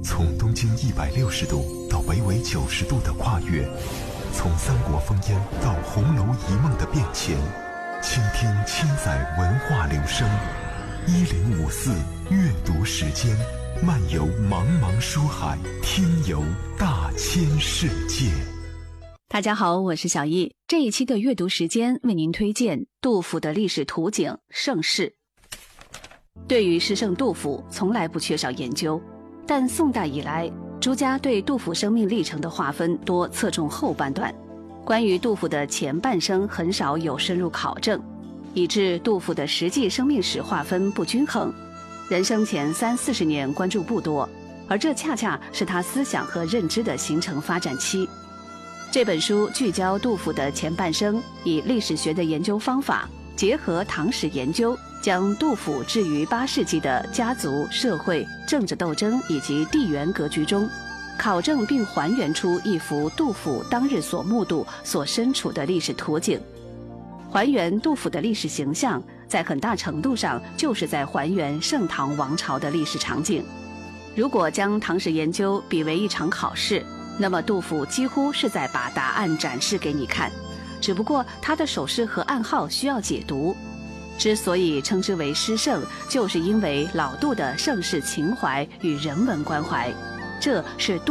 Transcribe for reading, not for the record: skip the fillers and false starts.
从东经160度到北纬90度的跨越，从三国烽烟到红楼一梦的变迁，倾听千载文化流声。1054阅读时间，漫游茫茫书海，听游大千世界。 大家好，我是小易。这一期的阅读时间为您推荐杜甫的历史图景《盛世》。对于诗圣杜甫从来不缺少研究，但宋代以来，诸家对杜甫生命历程的划分多侧重后半段，关于杜甫的前半生很少有深入考证，以致杜甫的实际生命史划分不均衡，人生前30-40年关注不多，而这恰恰是他思想和认知的形成发展期。这本书聚焦杜甫的前半生，以历史学的研究方法结合唐史研究，将杜甫置于8世纪的家族、社会、政治斗争以及地缘格局中，考证并还原出一幅杜甫当日所目睹、所身处的历史图景。还原杜甫的历史形象，在很大程度上就是在还原盛唐王朝的历史场景。如果将唐史研究比为一场考试，那么杜甫几乎是在把答案展示给你看，只不过他的手势和暗号需要解读。之所以称之为诗圣，就是因为老杜的盛世情怀与人文关怀，这是